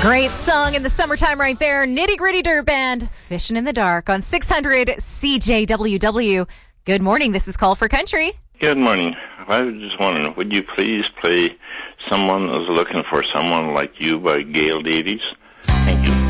Great song in the summertime right there. Nitty Gritty Dirt Band, Fishing in the Dark on 600 CJWW. Good morning. This is Call for Country. Good morning. I was just wondering, would you please play Someone Is Looking for Someone Like You by Gail Davies?